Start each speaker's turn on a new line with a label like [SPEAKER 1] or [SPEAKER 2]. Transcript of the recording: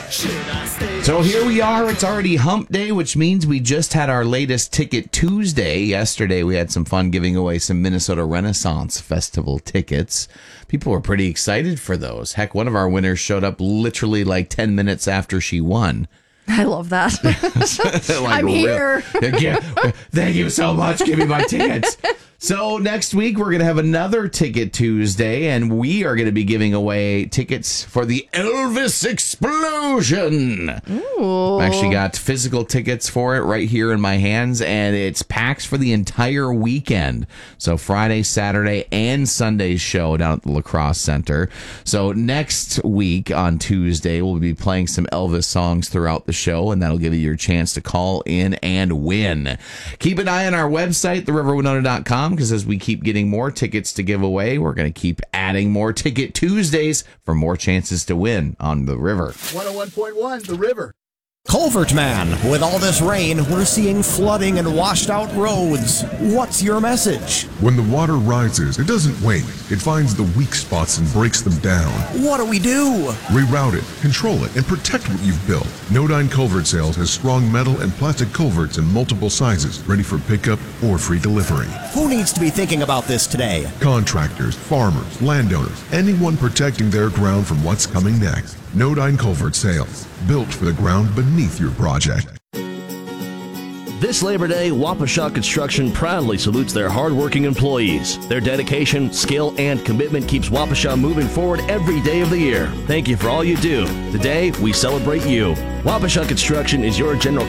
[SPEAKER 1] So here we are. It's already Hump Day, which means we just had our latest Ticket Tuesday. Yesterday, we had some fun giving away some Minnesota Renaissance Festival tickets. People were pretty excited for those. Heck, one of our winners showed up literally like 10 minutes after she won.
[SPEAKER 2] I love that.
[SPEAKER 1] Like,
[SPEAKER 2] I'm here.
[SPEAKER 1] Thank you so much. Give me my tickets. So next week, we're going to have another Ticket Tuesday, and we are going to be giving away tickets for the Elvis Explosion.
[SPEAKER 2] Ooh.
[SPEAKER 1] I've actually got physical tickets for it right here in my hands, and it's packs for the entire weekend. So Friday, Saturday, and Sunday's show down at the La Crosse Center. So next week on Tuesday, we'll be playing some Elvis songs throughout the show, and that'll give you your chance to call in and win. Keep an eye on our website, theriverwinona.com, because as we keep getting more tickets to give away, we're going to keep adding more Ticket Tuesdays for more chances to win on the river.
[SPEAKER 3] 101.1 The River.
[SPEAKER 4] Culvert Man, with all this rain, we're seeing flooding and washed out roads. What's your message?
[SPEAKER 5] When the water rises, it doesn't wait. It finds the weak spots and breaks them down.
[SPEAKER 4] What do we do?
[SPEAKER 5] Reroute it, control it, and protect what you've built. Nodine Culvert Sales has strong metal and plastic culverts in multiple sizes, ready for pickup or free delivery.
[SPEAKER 4] Who needs to be thinking about this today?
[SPEAKER 5] Contractors, farmers, landowners, anyone protecting their ground from what's coming next. Nodine Culvert Sales, built for the ground beneath your project.
[SPEAKER 6] This Labor Day, Waukesha Construction proudly salutes their hardworking employees. Their dedication, skill, and commitment keeps Waukesha moving forward every day of the year. Thank you for all you do. Today, we celebrate you. Waukesha Construction is your general